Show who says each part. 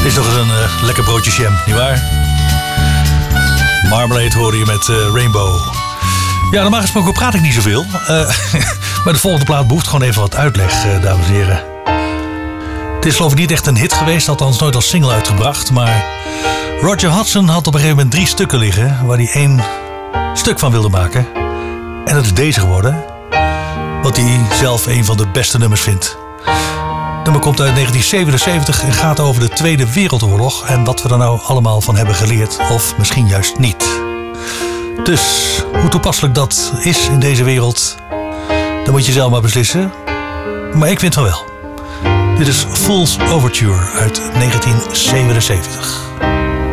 Speaker 1: Dit is toch eens een lekker broodje jam, nietwaar? Marmalade hoorde je met Rainbow. Ja, normaal gesproken praat ik niet zoveel. Maar de volgende plaat behoeft gewoon even wat uitleg, dames en heren. Het is geloof ik niet echt een hit geweest, althans nooit als single uitgebracht. Maar Roger Hodgson had op een gegeven moment 3 stukken liggen waar hij 1 stuk van wilde maken. En dat is deze geworden. Wat hij zelf een van de beste nummers vindt. Het nummer komt uit 1977 en gaat over de Tweede Wereldoorlog. En wat we er nou allemaal van hebben geleerd. Of misschien juist niet. Dus hoe toepasselijk dat is in deze wereld, dan moet je zelf maar beslissen. Maar ik vind van wel. Dit is Fool's Overture uit 1977.